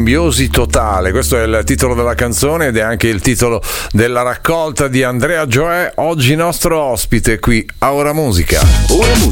Simbiosi totale, questo è il titolo della canzone ed è anche il titolo della raccolta di Andrea Gioè, oggi nostro ospite qui a Ora Musica.